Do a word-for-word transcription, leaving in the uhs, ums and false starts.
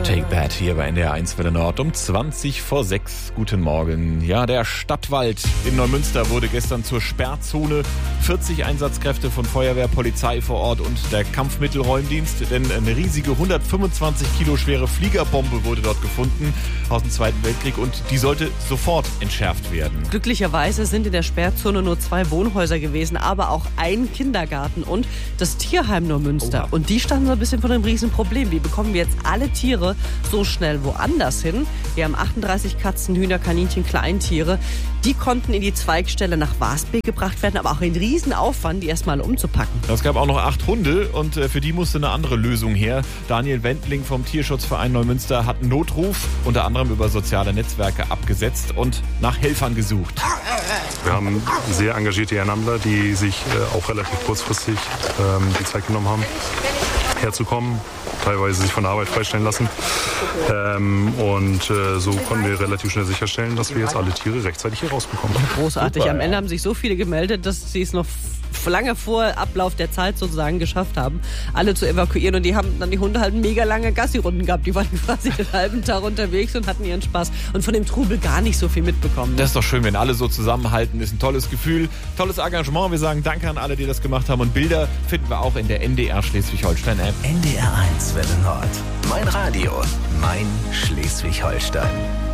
Take That hier bei N D R eins Welle Nord um zwanzig vor sechs. Guten Morgen. Ja, der Stadtwald in Neumünster wurde gestern zur Sperrzone. vierzig Einsatzkräfte von Feuerwehr, Polizei vor Ort und der Kampfmittelräumdienst. Denn eine riesige hundertfünfundzwanzig Kilo schwere Fliegerbombe wurde dort gefunden aus dem Zweiten Weltkrieg und die sollte sofort entschärft werden. Glücklicherweise sind in der Sperrzone nur zwei Wohnhäuser gewesen, aber auch ein Kindergarten und das Tierheim Neumünster. Oha. Und die standen so ein bisschen vor einem Riesenproblem. Wie bekommen wir jetzt alle Tiere so schnell woanders hin? Wir haben achtunddreißig Katzen, Hühner, Kaninchen, Kleintiere. Die konnten in die Zweigstelle nach Wasbek gebracht werden, aber auch ein Riesenaufwand, die erstmal umzupacken. Es gab auch noch acht Hunde und für die musste eine andere Lösung her. Daniel Wendling vom Tierschutzverein Neumünster hat einen Notruf unter anderem über soziale Netzwerke abgesetzt und nach Helfern gesucht. Wir haben sehr engagierte Ehrenamtler, die sich äh, auch relativ kurzfristig ähm, die Zeit genommen haben, herzukommen, teilweise sich von der Arbeit freistellen lassen. Ähm, und äh, so konnten wir relativ schnell sicherstellen, dass wir jetzt alle Tiere rechtzeitig hier rausbekommen. Großartig. Super, Am Ende ja. haben sich so viele gemeldet, dass sie es noch lange vor Ablauf der Zeit sozusagen geschafft haben, alle zu evakuieren. Und die haben dann die Hunde halt mega lange Gassi-Runden gehabt. Die waren quasi den halben Tag unterwegs und hatten ihren Spaß. Und von dem Trubel gar nicht so viel mitbekommen. Das ist doch schön, wenn alle so zusammenhalten. Ist ein tolles Gefühl, tolles Engagement. Wir sagen Danke an alle, die das gemacht haben. Und Bilder finden wir auch in der N D R Schleswig-Holstein-App. N D R eins Welle Nord. Mein Radio. Mein Schleswig-Holstein.